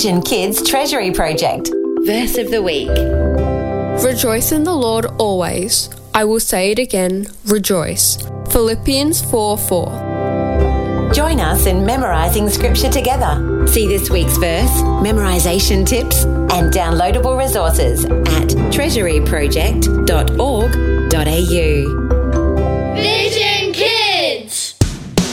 Vision Kids Treasury Project. Verse of the week. Rejoice in the Lord always. I will say it again, rejoice. Philippians 4:4. Join us in memorising scripture together. See this week's verse, memorisation tips and downloadable resources at treasuryproject.org.au. Vision